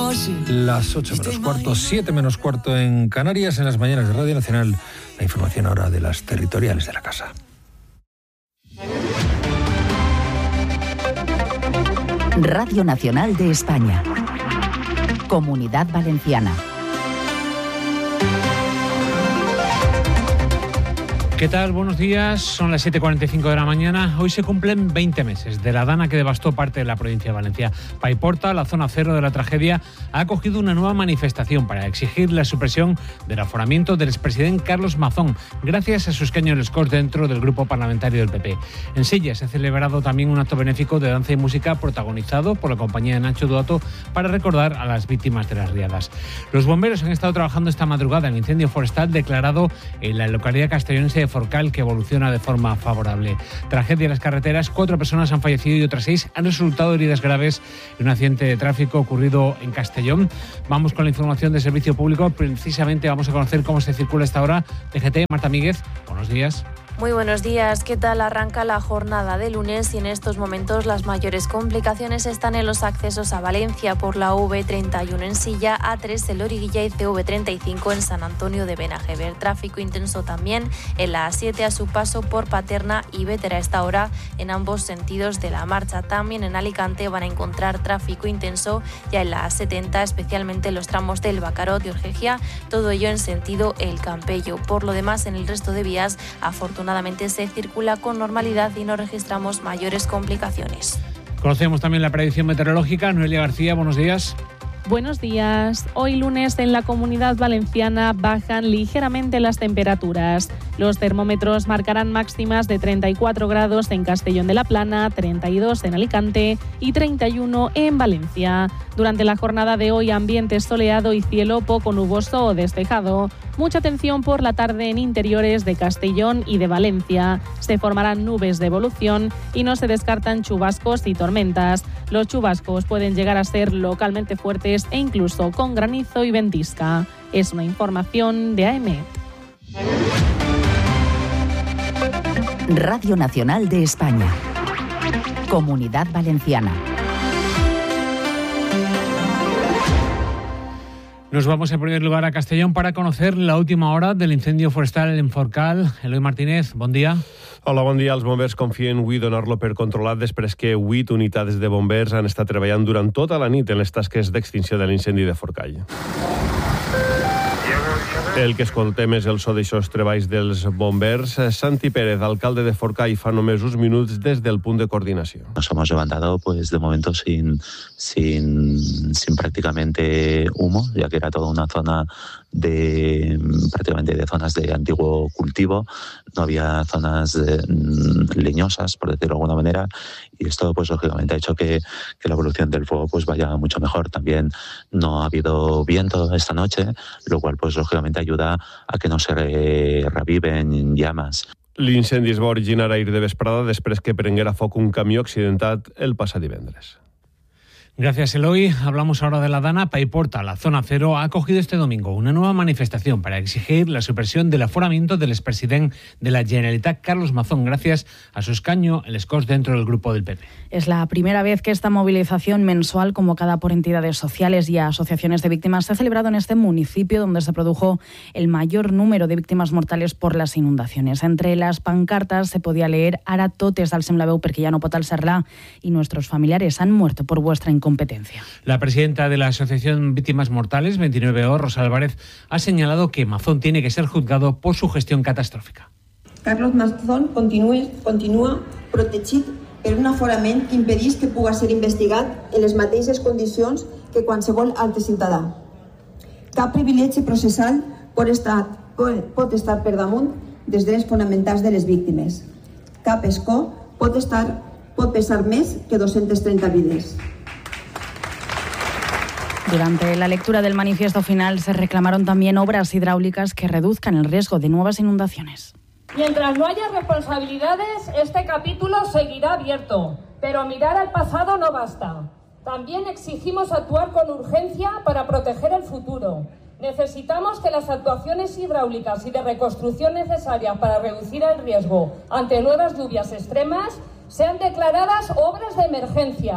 Las 8 menos cuarto, 7 menos cuarto en Canarias, en las mañanas de Radio Nacional. La información ahora de las territoriales de la casa. Radio Nacional de España. Comunidad Valenciana. ¿Qué tal? Buenos días. Son las 7:45 de la mañana. Hoy se cumplen 20 meses de la dana que devastó parte de la provincia de Valencia. Paiporta, la zona cero de la tragedia, ha acogido una nueva manifestación para exigir la supresión del aforamiento del expresidente Carlos Mazón, gracias a su escaño en les Corts dentro del grupo parlamentario del PP. En Sella se ha celebrado también un acto benéfico de danza y música protagonizado por la compañía de Nacho Duato para recordar a las víctimas de las riadas. Los bomberos han estado trabajando esta madrugada en el incendio forestal declarado en la localidad castellonense de Forcal, que evoluciona de forma favorable. Tragedia en las carreteras: 4 personas han fallecido y otras 6 han resultado heridas graves en un accidente de tráfico ocurrido en Castellón. Vamos con la información de servicio público. Precisamente vamos a conocer cómo se circula esta hora. TGT, Marta Míguez, buenos días. Muy buenos días. ¿Qué tal arranca la jornada de lunes? Y en estos momentos las mayores complicaciones están en los accesos a Valencia por la V31 en Silla, A3 en Loriguilla y CV35 en San Antonio de Benajever. Tráfico intenso también en la A7 a su paso por Paterna y Bétera a esta hora en ambos sentidos de la marcha. También en Alicante van a encontrar tráfico intenso ya en la A70, especialmente en los tramos del Bacarot y Orgegia, todo ello en sentido El Campello. Por lo demás, en el resto de vías, afortunadamente se circula con normalidad y no registramos mayores complicaciones. Conocemos también la predicción meteorológica. Noelia García, buenos días. Buenos días. Hoy lunes en la Comunidad Valenciana bajan ligeramente las temperaturas. Los termómetros marcarán máximas de 34 grados en Castellón de la Plana, 32 en Alicante y 31 en Valencia. Durante la jornada de hoy, ambiente soleado y cielo poco nuboso o despejado. Mucha atención por la tarde en interiores de Castellón y de Valencia. Se formarán nubes de evolución y no se descartan chubascos y tormentas. Los chubascos pueden llegar a ser localmente fuertes e incluso con granizo y ventisca. Es una información de AEMET. Radio Nacional de España. Comunidad Valenciana. Nos vamos en primer lugar a Castellón para conocer la última hora del incendio forestal en Forcal. Eloi Martínez, bon dia. Hola, bon dia. Els bombers confien avui donar-lo per controlat després que 8 unitats de bombers han estat treballant durant tota la nit en les tasques d'extinció de l'incendi de Forcall. El que escoltem és el so d'aixòs treballs dels bombers. Santi Pérez, alcalde de Forcall, fa només uns minuts des del punt de coordinació. Nos hemos levantado pues de momento sin prácticamente humo, ya que era toda una zona prácticamente de zonas de antiguo cultivo, no había zonas leñosas, por decirlo de alguna manera, y esto pues lógicamente ha hecho que la evolución del fuego pues vaya mucho mejor. También no ha habido viento esta noche, lo cual pues lógicamente ayuda a que no se reviven llamas. L'incendi es va originar ahir de vesprada després que prenguera foc un camió accidentat el passat divendres. Gracias, Eloy. Hablamos ahora de la dana. Paiporta, la zona cero, ha acogido este domingo una nueva manifestación para exigir la supresión del aforamiento del expresidente de la Generalitat, Carlos Mazón, gracias a su escaño en les Corts dentro del grupo del PP. Es la primera vez que esta movilización mensual, convocada por entidades sociales y asociaciones de víctimas, se ha celebrado en este municipio donde se produjo el mayor número de víctimas mortales por las inundaciones. Entre las pancartas se podía leer «Ara tot és al semblabeu perquè ja no pot alçar-la» y «Nuestros familiares han muerto por vuestra incompetencia». La presidenta de la Asociación Víctimas Mortales, 29O, Rosa Álvarez, ha señalado que Mazón tiene que ser juzgado por su gestión catastrófica. Carlos Mazón continua protegit per un aforament que impedeix que puga ser investigat en les mateixes condicions que qualsevol altre ciutadà. Cap privilegi processal pot estar per damunt dels drets fonamentals de les víctimes. Cap escó pot pesar més que 230 vides. Durante la lectura del manifiesto final se reclamaron también obras hidráulicas que reduzcan el riesgo de nuevas inundaciones. Mientras no haya responsabilidades, este capítulo seguirá abierto, pero mirar al pasado no basta. También exigimos actuar con urgencia para proteger el futuro. Necesitamos que las actuaciones hidráulicas y de reconstrucción necesarias para reducir el riesgo ante nuevas lluvias extremas sean declaradas obras de emergencia.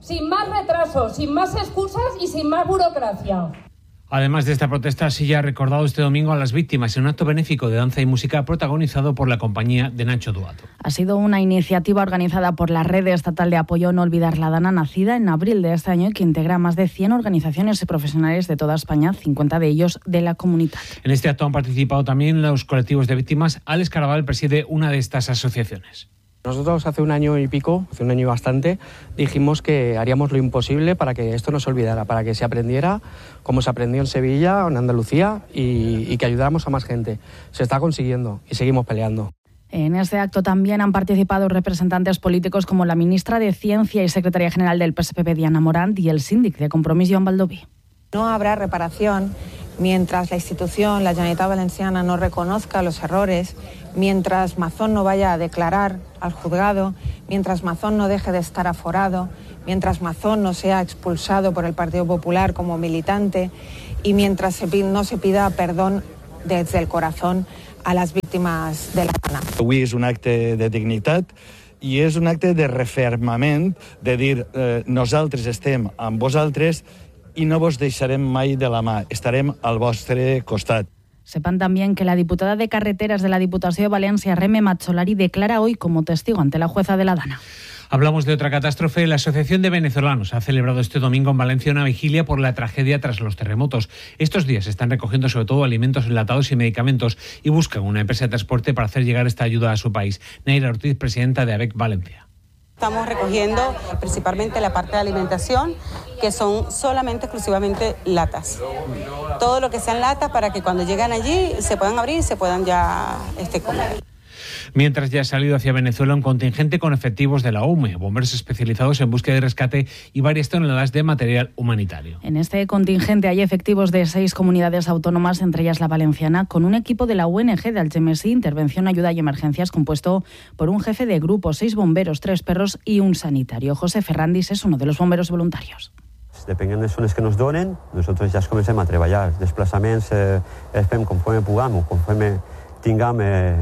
sin más retrasos, sin más excusas y sin más burocracia. Además de esta protesta, Silla ha recordado este domingo a las víctimas en un acto benéfico de danza y música protagonizado por la compañía de Nacho Duato. Ha sido una iniciativa organizada por la Red Estatal de Apoyo No Olvidar la Dana, nacida en abril de este año y que integra más de 100 organizaciones y profesionales de toda España, 50 de ellos de la comunidad. En este acto han participado también los colectivos de víctimas. Alex Caraval preside una de estas asociaciones. Nosotros hace un año y pico, hace un año y bastante, dijimos que haríamos lo imposible para que esto no se olvidara, para que se aprendiera como se aprendió en Sevilla o en Andalucía y que ayudáramos a más gente. Se está consiguiendo y seguimos peleando. En este acto también han participado representantes políticos como la ministra de Ciencia y secretaria general del PSPB, Diana Morant, y el síndic de Compromís, Joan Baldoví. No habrá reparación mientras la institución, la Generalitat Valenciana, no reconozca los errores, mientras Mazón no vaya a declarar al juzgado, mientras Mazón no deje de estar aforado, mientras Mazón no sea expulsado por el Partido Popular como militante y mientras no se pida perdón desde el corazón a las víctimas de la Dana. Avui és un acte de dignitat i és un acte de refermament, de dir nosaltres estem amb vosaltres y no vos deixarem mai de la mà, estarem al vostre costat. Sepan también que la diputada de Carreteras de la Diputación de Valencia, Reme Macholari, declara hoy como testigo ante la jueza de la Dana. Hablamos de otra catástrofe. La Asociación de Venezolanos ha celebrado este domingo en Valencia una vigilia por la tragedia tras los terremotos. Estos días están recogiendo sobre todo alimentos enlatados y medicamentos y buscan una empresa de transporte para hacer llegar esta ayuda a su país. Neira Ortiz, presidenta de ABEC Valencia. Estamos recogiendo principalmente la parte de alimentación, que son exclusivamente latas. Todo lo que sean latas para que cuando llegan allí se puedan abrir y se puedan ya comer. Mientras ya ha salido hacia Venezuela un contingente con efectivos de la UME, bomberos especializados en búsqueda y rescate y varias toneladas de material humanitario. En este contingente hay efectivos de 6 comunidades autónomas, entre ellas la valenciana, con un equipo de la ONG de Algemesí, Intervención, Ayuda y Emergencias, compuesto por un jefe de grupo, 6 bomberos, 3 perros y un sanitario. José Ferrandis es uno de los bomberos voluntarios. Depenent de les zones que nos donen, nosaltres ja comencem a treballar. Els desplaçaments els fem conforme puguem, conforme tinguem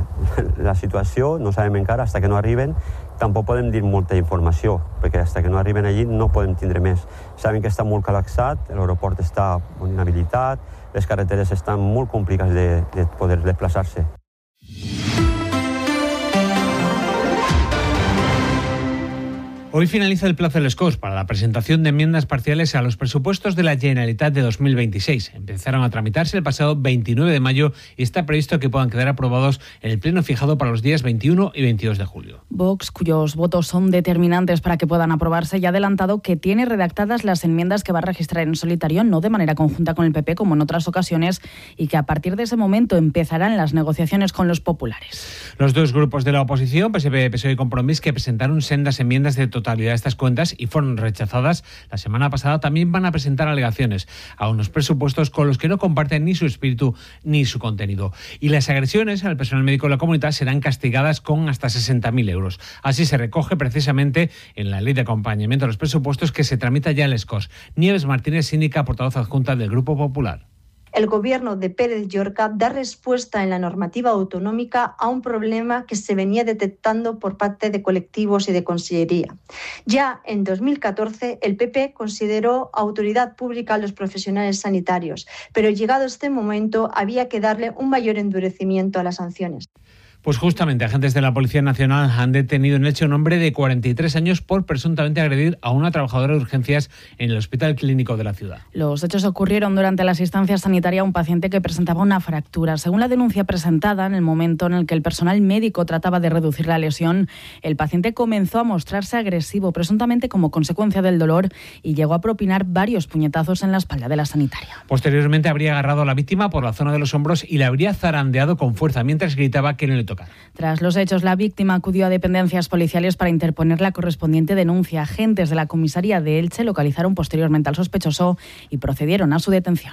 la situació, no sabem encara, fins que no arriben. Tampoc podem dir molta informació, perquè fins que no arriben allí no podem tindre més. Sabem que està molt col·lapsat, l'aeroport està inhabilitat, les carreteres estan molt complicades de poder desplaçar-se. Hoy finaliza el plazo del SCOS para la presentación de enmiendas parciales a los presupuestos de la Generalitat de 2026. Empezaron a tramitarse el pasado 29 de mayo y está previsto que puedan quedar aprobados en el pleno fijado para los días 21 y 22 de julio. Vox, cuyos votos son determinantes para que puedan aprobarse, ya ha adelantado que tiene redactadas las enmiendas que va a registrar en solitario, no de manera conjunta con el PP como en otras ocasiones, y que a partir de ese momento empezarán las negociaciones con los populares. Los dos grupos de la oposición, PSPB, PSOE y Compromís, que presentaron sendas enmiendas de totalidad a estas cuentas y fueron rechazadas la semana pasada, también van a presentar alegaciones a unos presupuestos con los que no comparten ni su espíritu ni su contenido. Y las agresiones al personal médico de la comunidad serán castigadas con hasta 60.000 euros. Así se recoge precisamente en la ley de acompañamiento de los presupuestos que se tramita ya en el SCOS. Nieves Martínez, síndica portavoz adjunta del Grupo Popular. El gobierno de Pérez Llorca da respuesta en la normativa autonómica a un problema que se venía detectando por parte de colectivos y de consellería. Ya en 2014 el PP consideró autoridad pública a los profesionales sanitarios, pero llegado este momento había que darle un mayor endurecimiento a las sanciones. Pues justamente agentes de la Policía Nacional han detenido en Elche a un hombre de 43 años por presuntamente agredir a una trabajadora de urgencias en el Hospital Clínico de la ciudad. Los hechos ocurrieron durante la asistencia sanitaria a un paciente que presentaba una fractura. Según la denuncia presentada, en el momento en el que el personal médico trataba de reducir la lesión, el paciente comenzó a mostrarse agresivo, presuntamente como consecuencia del dolor, y llegó a propinar varios puñetazos en la espalda de la sanitaria. Posteriormente habría agarrado a la víctima por la zona de los hombros y la habría zarandeado con fuerza mientras gritaba que no le tocar. Tras los hechos, la víctima acudió a dependencias policiales para interponer la correspondiente denuncia. Agentes de la comisaría de Elche localizaron posteriormente al sospechoso y procedieron a su detención.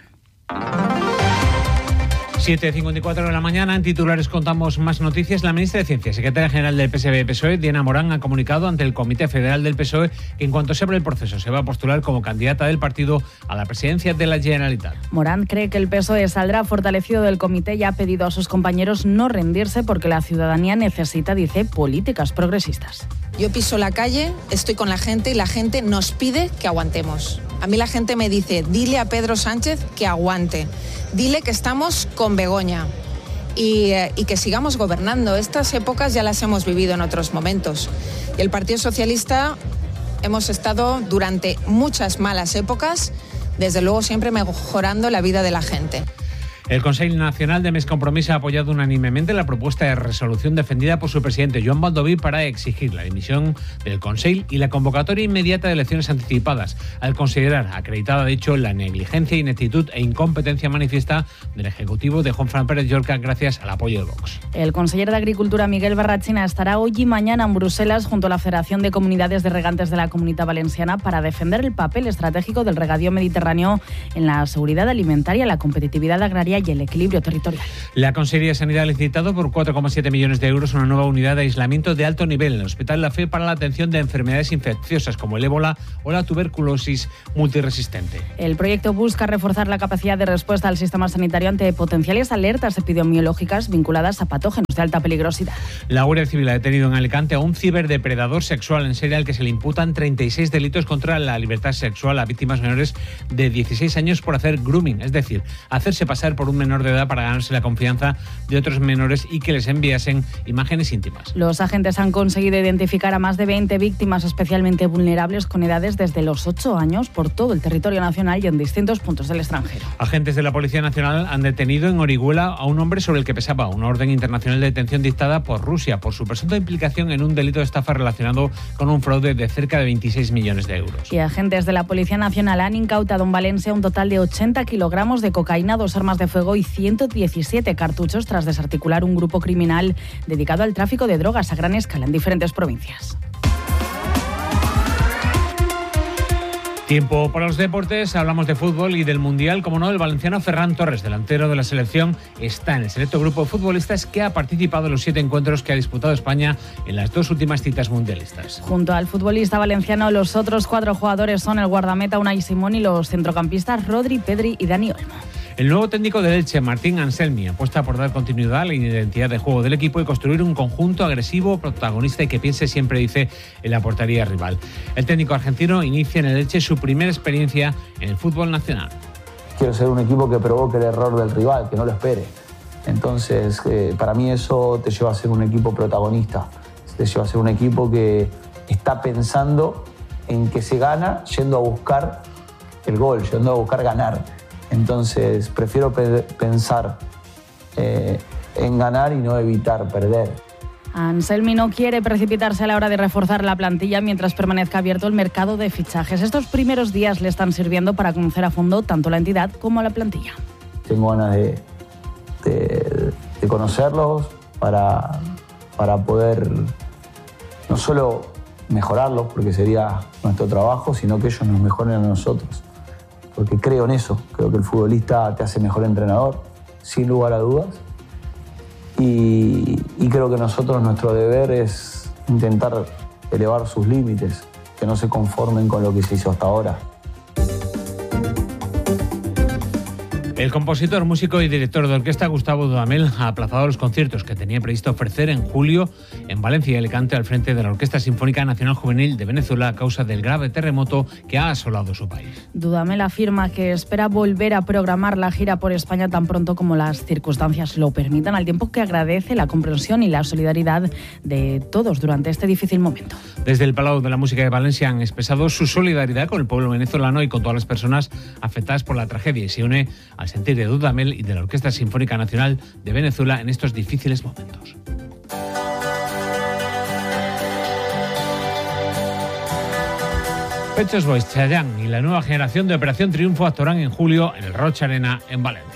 7:54 de la mañana. En titulares contamos más noticias. La ministra de Ciencia, secretaria general del PSB-PSOE, Diana Morant, ha comunicado ante el Comité Federal del PSOE que en cuanto se abra el proceso se va a postular como candidata del partido a la presidencia de la Generalitat. Morant cree que el PSOE saldrá fortalecido del comité y ha pedido a sus compañeros no rendirse porque la ciudadanía necesita, dice, políticas progresistas. Yo piso la calle, estoy con la gente y la gente nos pide que aguantemos. A mí la gente me dice, dile a Pedro Sánchez que aguante, dile que estamos con Begoña y que sigamos gobernando. Estas épocas ya las hemos vivido en otros momentos. Y el Partido Socialista hemos estado durante muchas malas épocas, desde luego siempre mejorando la vida de la gente. El Consejo Nacional de Més Compromís ha apoyado unánimemente la propuesta de resolución defendida por su presidente, Joan Baldoví, para exigir la dimisión del Consejo y la convocatoria inmediata de elecciones anticipadas, al considerar acreditada, de hecho, la negligencia, ineptitud e incompetencia manifiesta del Ejecutivo de Juanfran Pérez Llorca gracias al apoyo de Vox. El consejero de Agricultura, Miguel Barrachina, estará hoy y mañana en Bruselas junto a la Federación de Comunidades de Regantes de la Comunitat Valenciana para defender el papel estratégico del regadío mediterráneo en la seguridad alimentaria, la competitividad agraria y el equilibrio territorial. La Consejería de Sanidad ha licitado por 4,7 millones de euros una nueva unidad de aislamiento de alto nivel en el Hospital La Fe para la atención de enfermedades infecciosas como el ébola o la tuberculosis multiresistente. El proyecto busca reforzar la capacidad de respuesta al sistema sanitario ante potenciales alertas epidemiológicas vinculadas a patógenos de alta peligrosidad. La Guardia Civil ha detenido en Alicante a un ciberdepredador sexual en serie al que se le imputan 36 delitos contra la libertad sexual a víctimas menores de 16 años por hacer grooming, es decir, hacerse pasar por un menor de edad para ganarse la confianza de otros menores y que les enviasen imágenes íntimas. Los agentes han conseguido identificar a más de 20 víctimas especialmente vulnerables con edades desde los 8 años por todo el territorio nacional y en distintos puntos del extranjero. Agentes de la Policía Nacional han detenido en Orihuela a un hombre sobre el que pesaba una orden internacional de detención dictada por Rusia por su presunta implicación en un delito de estafa relacionado con un fraude de cerca de 26 millones de euros. Y agentes de la Policía Nacional han incautado en Valencia un total de 80 kilogramos de cocaína, 2 armas de fuego y 117 cartuchos tras desarticular un grupo criminal dedicado al tráfico de drogas a gran escala en diferentes provincias. Tiempo para los deportes, hablamos de fútbol y del Mundial, como no, el valenciano Ferran Torres, delantero de la selección, está en el selecto grupo de futbolistas que ha participado en los 7 encuentros que ha disputado España en las 2 últimas citas mundialistas. Junto al futbolista valenciano, los otros 4 jugadores son el guardameta Unai Simón y los centrocampistas Rodri, Pedri y Dani Olmo. El nuevo técnico del Elche, Martín Anselmi, apuesta por dar continuidad a la identidad de juego del equipo y construir un conjunto agresivo, protagonista y que piense siempre, dice, en la portería rival. El técnico argentino inicia en el Elche su primera experiencia en el fútbol nacional. Quiero ser un equipo que provoque el error del rival, que no lo espere. Entonces, para mí eso te lleva a ser un equipo protagonista. Te lleva a ser un equipo que está pensando en que se gana, yendo a buscar el gol, yendo a buscar ganar. Entonces, prefiero pensar en ganar y no evitar perder. Anselmi no quiere precipitarse a la hora de reforzar la plantilla mientras permanezca abierto el mercado de fichajes. Estos primeros días le están sirviendo para conocer a fondo tanto la entidad como la plantilla. Tengo ganas de conocerlos para poder no solo mejorarlos, porque sería nuestro trabajo, sino que ellos nos mejoren a nosotros. Porque creo en eso, creo que el futbolista te hace mejor entrenador, sin lugar a dudas. Y creo que nosotros, nuestro deber es intentar elevar sus límites, que no se conformen con lo que se hizo hasta ahora. El compositor, músico y director de orquesta Gustavo Dudamel ha aplazado los conciertos que tenía previsto ofrecer en julio en Valencia y Alicante al frente de la Orquesta Sinfónica Nacional Juvenil de Venezuela a causa del grave terremoto que ha asolado su país. Dudamel afirma que espera volver a programar la gira por España tan pronto como las circunstancias lo permitan, al tiempo que agradece la comprensión y la solidaridad de todos durante este difícil momento. Desde el Palau de la Música de Valencia han expresado su solidaridad con el pueblo venezolano y con todas las personas afectadas por la tragedia y se une al sentir de Dudamel y de la Orquesta Sinfónica Nacional de Venezuela en estos difíciles momentos. Pet Shop Boys, Chayanne y la nueva generación de Operación Triunfo actuarán en julio en el Roig Arena en Valencia.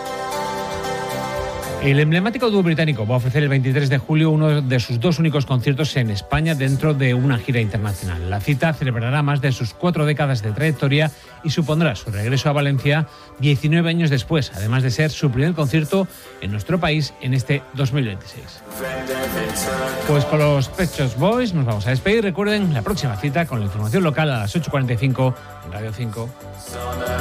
El emblemático dúo británico va a ofrecer el 23 de julio uno de sus 2 únicos conciertos en España dentro de una gira internacional. La cita celebrará más de sus 4 décadas de trayectoria y supondrá su regreso a Valencia 19 años después, además de ser su primer concierto en nuestro país en este 2026. Pues con los Pet Shop Boys nos vamos a despedir. Recuerden la próxima cita con la información local a las 8:45 en Radio 5.